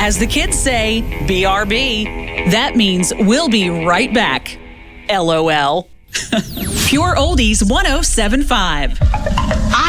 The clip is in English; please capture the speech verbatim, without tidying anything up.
As the kids say, B R B. That means we'll be right back. LOL. Pure Oldies one oh seven point five.